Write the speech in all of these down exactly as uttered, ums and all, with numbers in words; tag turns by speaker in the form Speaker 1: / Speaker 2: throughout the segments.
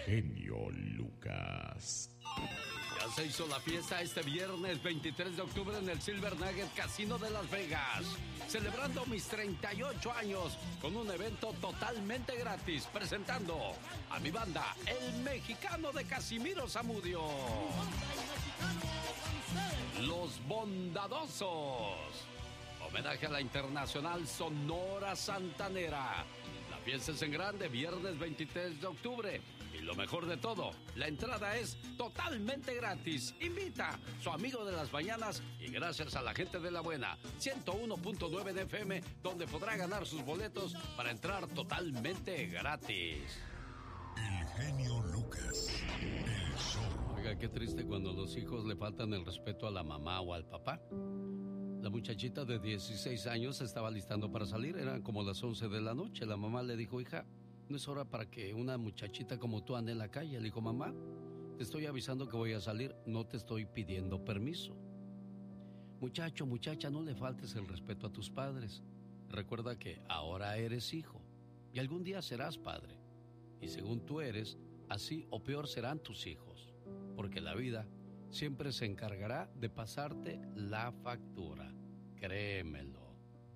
Speaker 1: genio Lucas.
Speaker 2: Ya se hizo la fiesta este viernes veintitrés de octubre en el Silver Nugget Casino de Las Vegas, celebrando mis treinta y ocho años con un evento totalmente gratis, presentando a mi banda, El Mexicano de Casimiro Zamudio, Los Bondadosos, homenaje a la internacional Sonora Santanera. La fiesta es en grande, viernes veintitrés de octubre. Y lo mejor de todo, la entrada es totalmente gratis. Invita a su amigo de las mañanas y gracias a la gente de La Buena, ciento uno punto nueve de F M, donde podrá ganar sus boletos para entrar totalmente gratis.
Speaker 3: El genio Lucas, el show.
Speaker 2: Oiga, qué triste cuando los hijos le faltan el respeto a la mamá o al papá. La muchachita de dieciséis años se estaba listando para salir, eran como las once de la noche. La mamá le dijo, hija, no es hora para que una muchachita como tú ande en la calle. Le dijo, mamá, te estoy avisando que voy a salir, no te estoy pidiendo permiso. Muchacho, muchacha, no le faltes el respeto a tus padres. Recuerda que ahora eres hijo y algún día serás padre. Y según tú eres, así o peor serán tus hijos. Porque la vida siempre se encargará de pasarte la factura. Créemelo.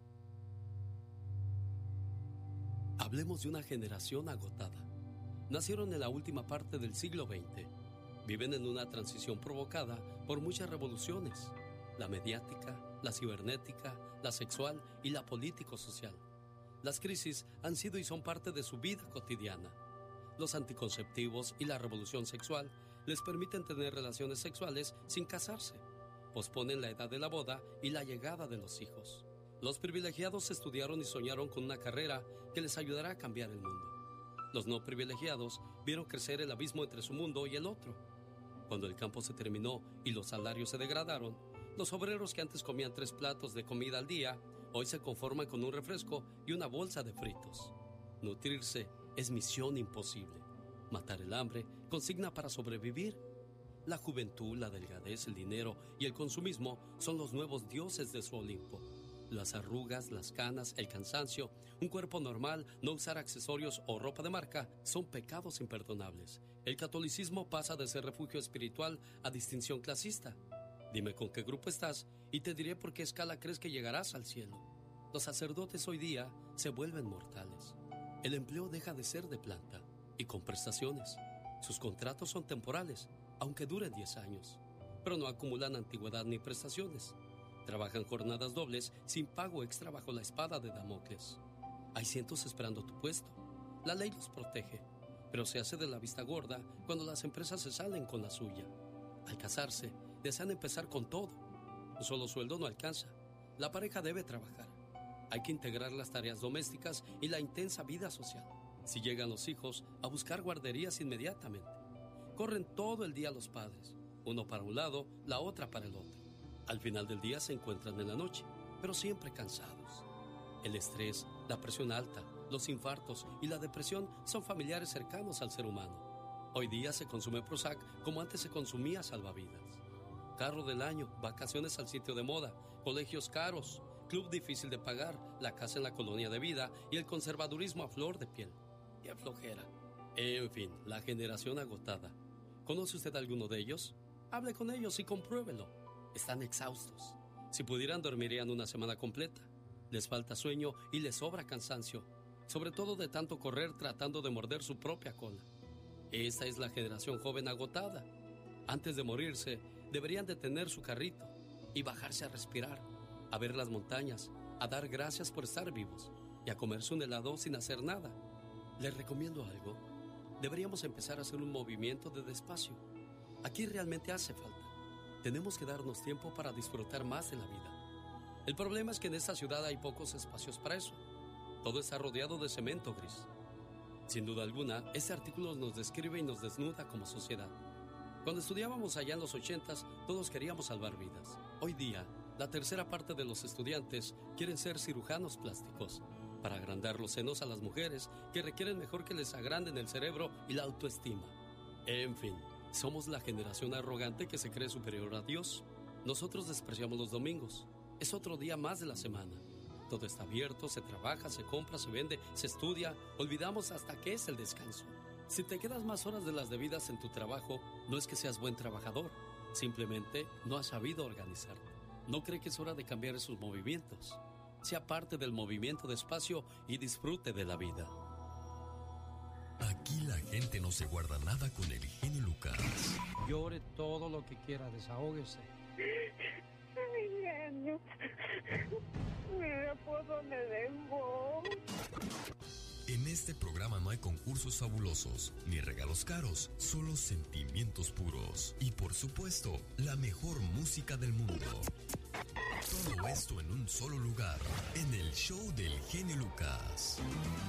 Speaker 2: Hablemos de una generación agotada. Nacieron en la última parte del siglo veinte. Viven en una transición provocada por muchas revoluciones. La mediática, la cibernética, la sexual y la político-social. Las crisis han sido y son parte de su vida cotidiana. Los anticonceptivos y la revolución sexual les permiten tener relaciones sexuales sin casarse. Posponen la edad de la boda y la llegada de los hijos. Los privilegiados estudiaron y soñaron con una carrera que les ayudará a cambiar el mundo. Los no privilegiados vieron crecer el abismo entre su mundo y el otro. Cuando el campo se terminó y los salarios se degradaron, los obreros que antes comían tres platos de comida al día, hoy se conforman con un refresco y una bolsa de fritos. Nutrirse es misión imposible. Matar el hambre, consigna para sobrevivir. La juventud, la delgadez, el dinero y el consumismo son los nuevos dioses de su Olimpo. Las arrugas, las canas, el cansancio, un cuerpo normal, no usar accesorios o ropa de marca son pecados imperdonables. El catolicismo pasa de ser refugio espiritual a distinción clasista. Dime con qué grupo estás y te diré por qué escala crees que llegarás al cielo. Los sacerdotes hoy día se vuelven mortales. El empleo deja de ser de planta y con prestaciones. Sus contratos son temporales, aunque duren diez años, pero no acumulan antigüedad ni prestaciones. Trabajan jornadas dobles sin pago extra bajo la espada de Damocles. Hay cientos esperando tu puesto. La ley los protege, pero se hace de la vista gorda cuando las empresas se salen con la suya. Al casarse, desean empezar con todo. Un solo sueldo no alcanza. La pareja debe trabajar. Hay que integrar las tareas domésticas y la intensa vida social. Si llegan los hijos, a buscar guarderías inmediatamente. Corren todo el día los padres, uno para un lado, la otra para el otro. Al final del día se encuentran en la noche, pero siempre cansados. El estrés, la presión alta, los infartos y la depresión son familiares cercanos al ser humano. Hoy día se consume Prozac como antes se consumía salvavidas. Carro del año, vacaciones al sitio de moda, colegios caros, club difícil de pagar, la casa en la colonia de vida y el conservadurismo a flor de piel. ¡Qué flojera! En fin, la generación agotada. ¿Conoce usted a alguno de ellos? Hable con ellos y compruébelo. Están exhaustos. Si pudieran, dormirían una semana completa. Les falta sueño y les sobra cansancio, sobre todo de tanto correr tratando de morder su propia cola. Esta es la generación joven agotada. Antes de morirse, deberían detener su carrito y bajarse a respirar, a ver las montañas, a dar gracias por estar vivos y a comerse un helado sin hacer nada. Les recomiendo algo. Deberíamos empezar a hacer un movimiento de despacio. Aquí realmente hace falta. Tenemos que darnos tiempo para disfrutar más de la vida. El problema es que en esta ciudad hay pocos espacios para eso. Todo está rodeado de cemento gris. Sin duda alguna, este artículo nos describe y nos desnuda como sociedad. Cuando estudiábamos allá en los ochentas, todos queríamos salvar vidas. Hoy día, la tercera parte de los estudiantes quieren ser cirujanos plásticos para agrandar los senos a las mujeres que requieren mejor que les agranden el cerebro y la autoestima. En fin, somos la generación arrogante que se cree superior a Dios. Nosotros despreciamos los domingos. Es otro día más de la semana. Todo está abierto, se trabaja, se compra, se vende, se estudia. Olvidamos hasta qué es el descanso. Si te quedas más horas de las debidas en tu trabajo, no es que seas buen trabajador, simplemente no has sabido organizarte. ¿No cree que es hora de cambiar esos movimientos? Sea parte del movimiento despacio y disfrute de la vida.
Speaker 3: Aquí la gente no se guarda nada con el genio Lucas.
Speaker 4: Llore todo lo que quiera, desahógese.
Speaker 5: Mi genio, mira por dónde dejó.
Speaker 3: En este programa no hay concursos fabulosos ni regalos caros, solo sentimientos puros y, por supuesto, la mejor música del mundo. Todo esto en un solo lugar, en el show del genio Lucas.